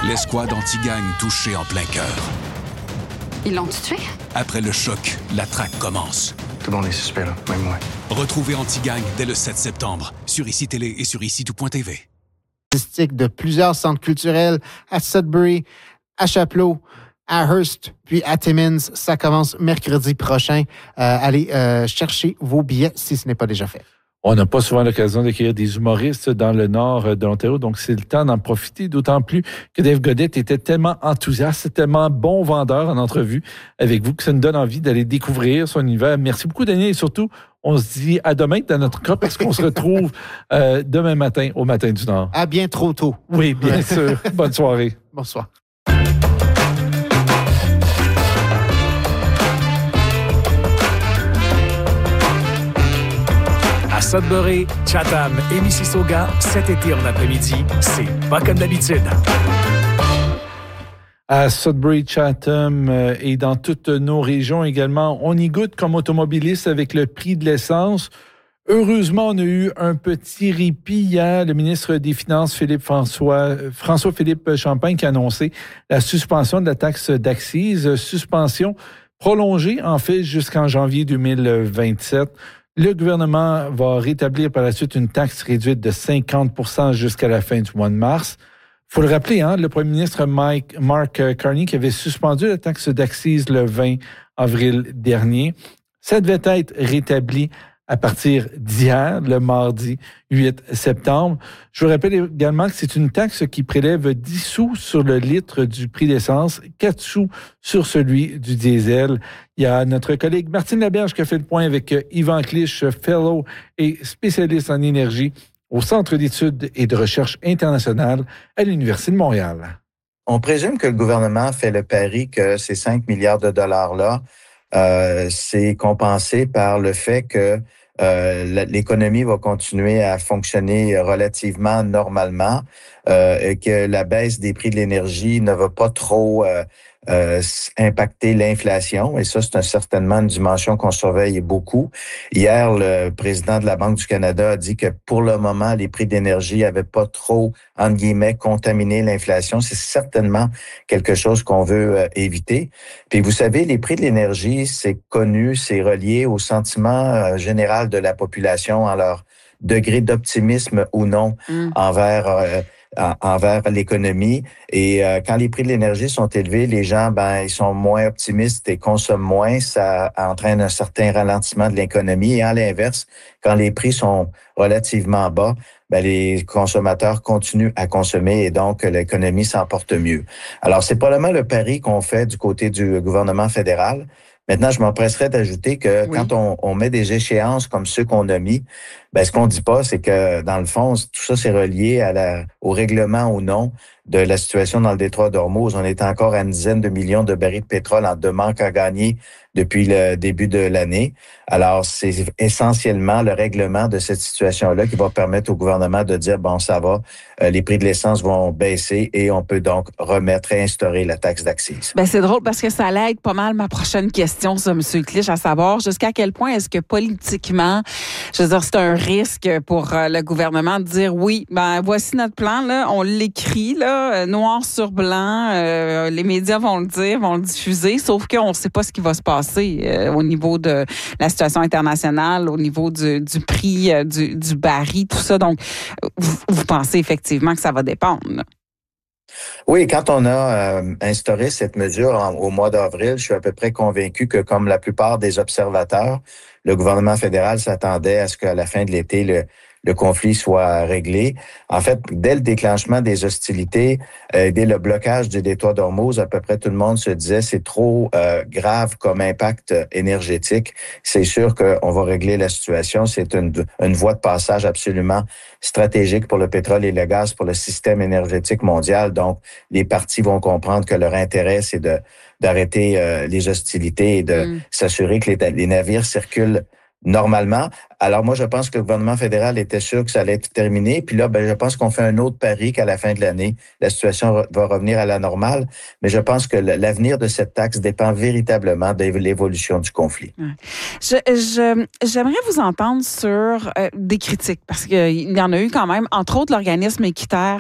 L'escouade anti-gang touchée en plein cœur. Ils l'ont tué? Après le choc, la traque commence. Tout le monde est suspect, là, même moi. Retrouvez Anti-Gang dès le 7 septembre sur ICI Télé et sur ICI-tout.tv. De plusieurs centres culturels à Sudbury, à Chapleau, à Hearst, puis à Timmins. Ça commence mercredi prochain. Allez chercher vos billets si ce n'est pas déjà fait. On n'a pas souvent l'occasion d'accueillir des humoristes dans le nord de l'Ontario, donc c'est le temps d'en profiter, d'autant plus que Dave Godette était tellement enthousiaste, tellement bon vendeur en entrevue avec vous que ça nous donne envie d'aller découvrir son univers. Merci beaucoup, Daniel, et surtout, on se dit à demain dans notre cas parce qu'on se retrouve demain matin au Matin du Nord. À bien trop tôt. Oui, bien sûr. Bonne soirée. Bonsoir. À Sudbury, Chatham et Mississauga, cet été en après-midi, c'est pas comme d'habitude. À Sudbury, Chatham et dans toutes nos régions également, on y goûte comme automobiliste avec le prix de l'essence. Heureusement, on a eu un petit répit hier. Le ministre des Finances, François-Philippe Champagne, qui a annoncé la suspension de la taxe d'accise. Suspension prolongée, en fait, jusqu'en janvier 2027. Le gouvernement va rétablir par la suite une taxe réduite de 50% jusqu'à la fin du mois de mars. Il faut le rappeler, le premier ministre Mark Carney qui avait suspendu la taxe d'accise le 20 avril dernier. Ça devait être rétabli à partir d'hier, le mardi 8 septembre. Je vous rappelle également que c'est une taxe qui prélève 10 sous sur le litre du prix d'essence, 4 sous sur celui du diesel. Il y a notre collègue Martine Laberge qui a fait le point avec Yvan Clich, fellow et spécialiste en énergie au Centre d'études et de recherche internationale à l'Université de Montréal. On présume que le gouvernement fait le pari que ces 5 milliards de dollars-là, c'est compensé par le fait que l'économie va continuer à fonctionner relativement normalement et que la baisse des prix de l'énergie ne va pas trop impacter l'inflation. Et ça, c'est certainement une dimension qu'on surveille beaucoup. Hier, le président de la Banque du Canada a dit que pour le moment, les prix d'énergie n'avaient pas trop, entre guillemets, contaminé l'inflation. C'est certainement quelque chose qu'on veut éviter. Puis vous savez, les prix de l'énergie, c'est connu, c'est relié au sentiment général de la population en leur degré d'optimisme ou non envers l'économie. Et quand les prix de l'énergie sont élevés, les gens, ils sont moins optimistes et consomment moins. Ça entraîne un certain ralentissement de l'économie. Et à l'inverse, quand les prix sont relativement bas, les consommateurs continuent à consommer et donc l'économie s'en porte mieux. Alors, c'est probablement le pari qu'on fait du côté du gouvernement fédéral. Maintenant, je m'empresserais d'ajouter que quand on met des échéances comme ceux qu'on a mis, ce qu'on dit pas, c'est que dans le fond, tout ça, c'est relié au règlement ou non de la situation dans le détroit d'Ormuz. On est encore à une dizaine de millions de barils de pétrole en demande à gagner depuis le début de l'année. Alors, c'est essentiellement le règlement de cette situation-là qui va permettre au gouvernement de dire, ça va, les prix de l'essence vont baisser et on peut donc réinstaurer la taxe d'accise. C'est drôle parce que ça allait être pas mal ma prochaine question, ça, M. Clich, à savoir jusqu'à quel point est-ce que politiquement, je veux dire, c'est un risque pour le gouvernement de dire oui, voici notre plan, là, on l'écrit, là, noir sur blanc, les médias vont le dire, vont le diffuser, sauf qu'on ne sait pas ce qui va se passer au niveau de la situation internationale, au niveau du prix du baril, tout ça. Donc, vous pensez effectivement que ça va dépendre, là? Oui, quand on a instauré cette mesure au mois d'avril, je suis à peu près convaincu que, comme la plupart des observateurs, le gouvernement fédéral s'attendait à ce qu'à la fin de l'été, le conflit soit réglé. En fait, dès le déclenchement des hostilités, dès le blocage du détroit d'Ormuz, à peu près tout le monde se disait c'est trop grave comme impact énergétique. C'est sûr qu'on va régler la situation. C'est une voie de passage absolument stratégique pour le pétrole et le gaz, pour le système énergétique mondial. Donc, les parties vont comprendre que leur intérêt, c'est d'arrêter les hostilités et de s'assurer que les navires circulent normalement. Alors moi, je pense que le gouvernement fédéral était sûr que ça allait être terminé. Puis là, je pense qu'on fait un autre pari qu'à la fin de l'année, la situation va revenir à la normale. Mais je pense que l'avenir de cette taxe dépend véritablement de l'évolution du conflit. J'aimerais vous entendre sur des critiques, parce qu'il y en a eu quand même, entre autres l'organisme équitaire